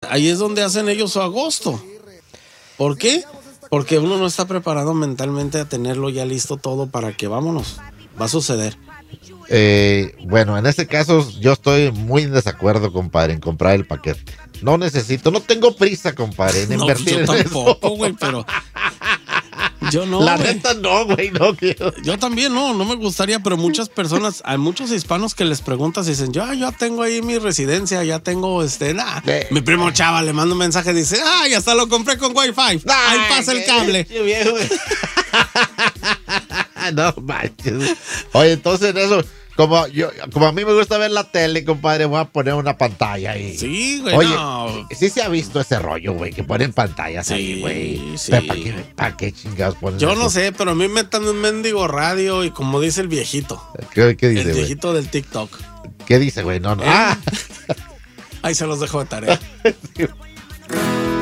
ahí es donde hacen ellos su agosto. ¿Por qué? Porque uno no está preparado mentalmente a tenerlo ya listo todo para que vámonos. Va a suceder. Bueno, en este caso yo estoy muy en desacuerdo, compadre, en comprar el paquete. No tengo prisa, compadre, en invertir en eso. Yo tampoco, güey, pero... Yo no, la güey. neta no, güey, no quiero. Yo también no me gustaría, pero muchas personas, hay muchos hispanos que les preguntas y dicen, yo ya tengo ahí mi residencia, ya tengo mi primo Chava le manda un mensaje y dice, ya hasta lo compré con Wi-Fi, ahí pasa el cable. Viejo. No manches. Oye, entonces eso, como a mí me gusta ver la tele, compadre, voy a poner una pantalla ahí. Sí, güey. Oye, no. sí se ha visto ese rollo, güey, que ponen pantallas ahí, güey. Sí. ¿Para qué chingados ponen Yo eso? no sé, pero a mí me metan un mendigo radio y como dice el viejito. ¿Qué dice, el güey? viejito del TikTok. ¿Qué dice, güey? No. Ahí se los dejo de tarea.